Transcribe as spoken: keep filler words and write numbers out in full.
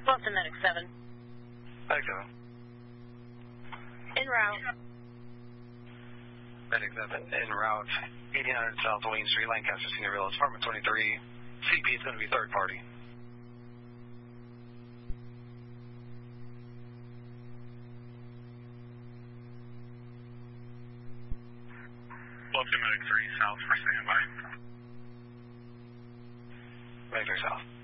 Boston Medic seven. Medic seven. En route. Medic seven, en route. eighteen hundred South Wayne Street, Lancaster Senior Village, Apartment twenty-three. C P is going to be third party. Boston Medic three South for standby. Medic three South.